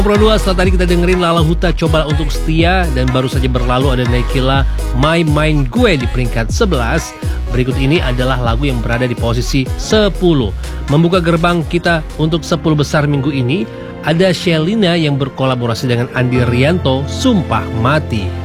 Pro 2 setelah tadi kita dengerin Lala Huta Coba Untuk Setia, dan baru saja berlalu ada Naikila My Mind Gue di peringkat 11. Berikut ini adalah lagu yang berada di posisi 10. Membuka gerbang kita untuk 10 besar minggu ini ada Shelina yang berkolaborasi dengan Andi Rianto, Sumpah Mati.